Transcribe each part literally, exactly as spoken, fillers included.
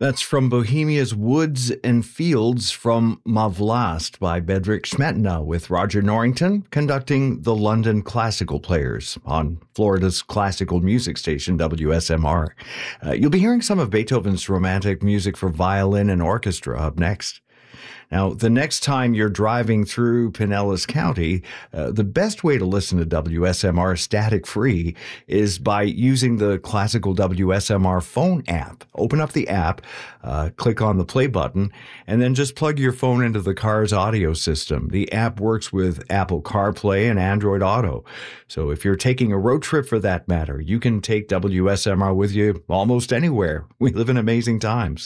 That's from Bohemia's Woods and Fields from Ma Vlast by Bedřich Smetana, with Roger Norrington conducting the London Classical Players on Florida's classical music station, W S M R. Uh, you'll be hearing some of Beethoven's romantic music for violin and orchestra up next. Now, the next time you're driving through Pinellas County, uh, the best way to listen to W S M R static-free is by using the classical W S M R phone app. Open up the app, uh, click on the play button, and then just plug your phone into the car's audio system. The app works with Apple CarPlay and Android Auto. So if you're taking a road trip for that matter, you can take W S M R with you almost anywhere. We live in amazing times.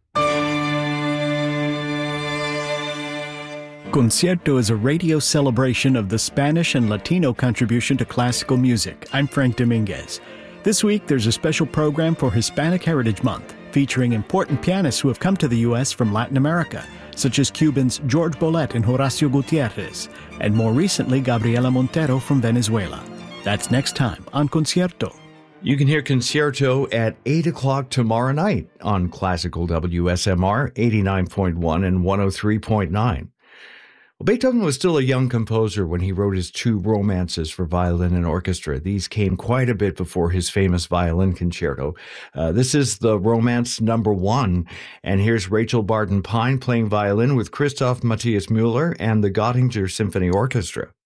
Concierto is a radio celebration of the Spanish and Latino contribution to classical music. I'm Frank Dominguez. This week, there's a special program for Hispanic Heritage Month, featuring important pianists who have come to the U S from Latin America, such as Cubans George Bolet and Horacio Gutierrez, and more recently, Gabriela Montero from Venezuela. That's next time on Concierto. You can hear Concierto at eight o'clock tomorrow night on Classical W S M R eighty-nine point one and one oh three point nine. Well, Beethoven was still a young composer when he wrote his two romances for violin and orchestra. These came quite a bit before his famous violin concerto. Uh, this is the romance number one, and here's Rachel Barton Pine playing violin with Christoph Matthias Müller and the Göttinger Symphony Orchestra.